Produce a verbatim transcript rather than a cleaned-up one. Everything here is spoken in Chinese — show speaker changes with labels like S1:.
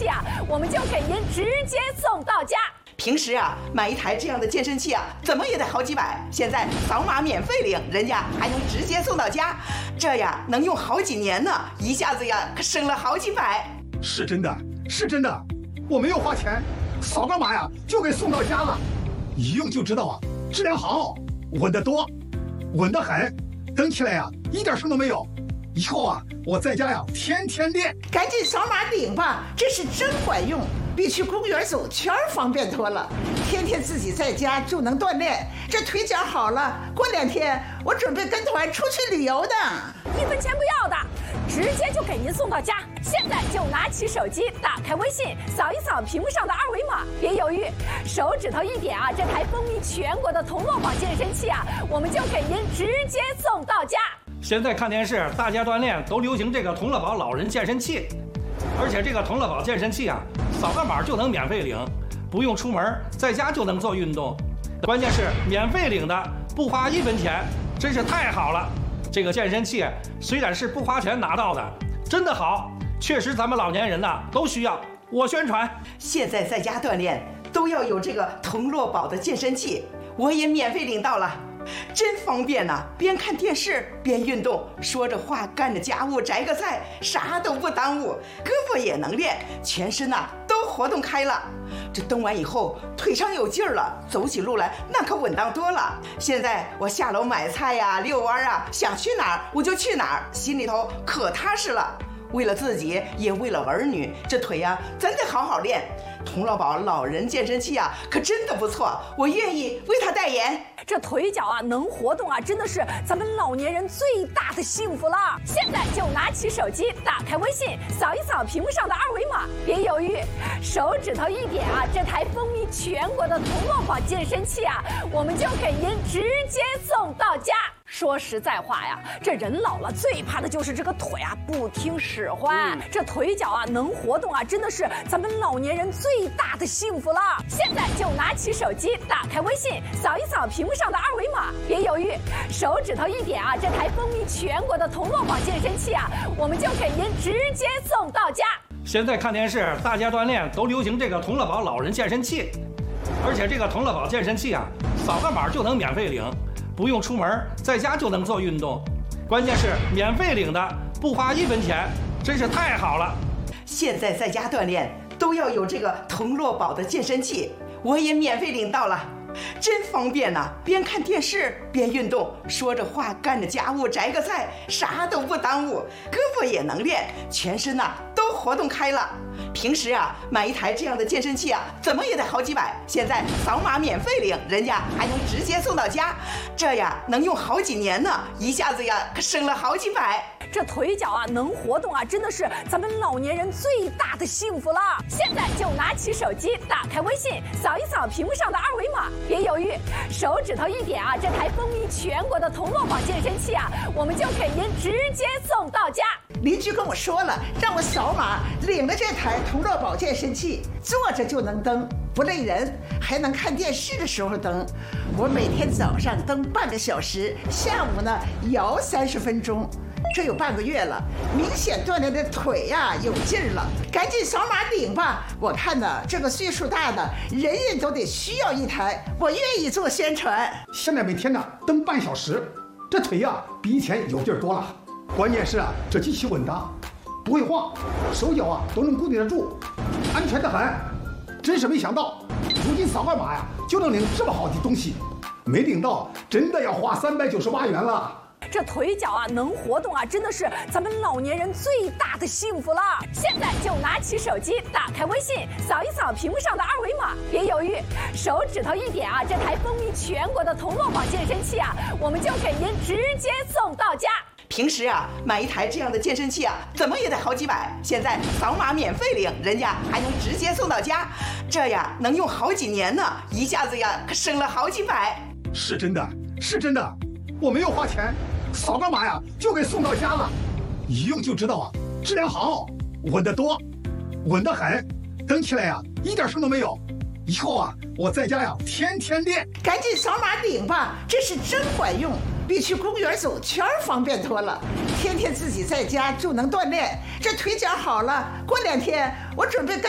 S1: 器啊，我们就给您直接送到家。
S2: 平时啊，买一台这样的健身器啊，怎么也得好几百。现在扫码免费领，人家还能直接送到家，这呀能用好几年呢，一下子呀可省了好几百。
S3: 是真的，是真的，我没有花钱，扫个码呀就给送到家了，一用就知道啊，质量好，稳得多，稳得很，蹬起来呀一点声都没有。以后啊，我在家呀天天练。
S4: 赶紧扫码领吧，这是真管用，比去公园走圈方便多了。天天自己在家就能锻炼，这腿脚好了，过两天我准备跟团出去旅游的。
S1: 一分钱不要的，直接就给您送到家。现在就拿起手机，打开微信，扫一扫屏幕上的二维码，别犹豫，手指头一点啊，这台风靡全国的童乐宝健身器啊，我们就给您直接送到家。
S5: 现在看电视，大家锻炼都流行这个童乐宝老人健身器，而且这个童乐宝健身器啊，扫个码就能免费领，不用出门，在家就能做运动。关键是免费领的，不花一分钱，真是太好了。这个健身器虽然是不花钱拿到的，真的好，确实咱们老年人呐都需要。我宣传，
S2: 现在在家锻炼都要有这个童乐宝的健身器，我也免费领到了。真方便呐、啊！边看电视边运动，说着话干着家务，摘个菜，啥都不耽误，胳膊也能练，全身呐、啊、都活动开了。这蹬完以后，腿上有劲儿了，走起路来那可稳当多了。现在我下楼买菜呀、遛弯啊，想去哪儿我就去哪儿，心里头可踏实了。为了自己，也为了儿女，这腿呀、啊、真得好好练。童乐宝老人健身器啊，可真的不错，我愿意为他代言。
S1: 这腿脚啊能活动啊，真的是咱们老年人最大的幸福了。现在就拿起手机，打开微信，扫一扫屏幕上的二维码，别犹豫，手指头一点啊，这台风靡全国的童乐宝健身器啊，我们就给您直接送到家。说实在话呀，这人老了最怕的就是这个腿啊不听使唤、嗯、这腿脚啊能活动啊，真的是咱们老年人最大的幸福了。现在就拿起手机，打开微信，扫一扫屏幕上的二维码，别犹豫，手指头一点啊，这台风靡全国的童乐宝健身器啊，我们就给您直接送到家。
S5: 现在看电视，大家锻炼都流行这个童乐宝老人健身器，而且这个童乐宝健身器啊，扫个码就能免费领，不用出门，在家就能做运动。关键是免费领的，不花一分钱，真是太好了。
S2: 现在在家锻炼都要有这个童乐宝的健身器，我也免费领到了。真方便呐、啊！边看电视边运动，说着话干着家务，摘个菜，啥都不耽误，胳膊也能练，全身呐、啊、都活动开了。平时啊，买一台这样的健身器啊，怎么也得好几百。现在扫码免费领，人家还能直接送到家，这呀能用好几年呢，一下子呀可省了好几百。
S1: 这腿脚啊能活动啊，真的是咱们老年人最大的幸福了。现在就拿起手机，打开微信，扫一扫屏幕上的二维码，别犹豫，手指头一点啊，这台风靡全国的童乐宝健身器啊，我们就给您直接送到家。
S4: 邻居跟我说了，让我扫码领了这台童乐宝健身器，坐着就能蹬，不累人，还能看电视的时候蹬。我每天早上蹬半个小时，下午呢摇三十分钟。这有半个月了，明显锻炼的腿呀、啊、有劲儿了，赶紧扫码领吧！我看呢，这个岁数大的人人都得需要一台，我愿意做宣传。
S3: 现在每天呢蹬半小时，这腿呀、啊、比以前有劲儿多了。关键是啊，这机器稳当，不会晃，手脚啊都能固定得住，安全得很。真是没想到，如今扫个码呀就能领这么好的东西，没领到真的要花三百九十八元了。
S1: 这腿脚啊能活动啊，真的是咱们老年人最大的幸福了。现在就拿起手机，打开微信，扫一扫屏幕上的二维码，别犹豫，手指头一点啊，这台风靡全国的童乐宝健身器啊，我们就给您直接送到家。
S2: 平时啊，买一台这样的健身器啊，怎么也得好几百。现在扫码免费领，人家还能直接送到家，这呀能用好几年呢，一下子呀可省了好几百。
S3: 是真的，是真的，我没有花钱，扫个码呀就给送到家了，一用就知道啊，质量好，稳得多，稳得很，蹬起来呀一点声都没有。以后啊，我在家呀天天练。
S4: 赶紧扫码领吧，这是真管用，比去公园走圈方便多了。天天自己在家就能锻炼，这腿脚好了，过两天我准备跟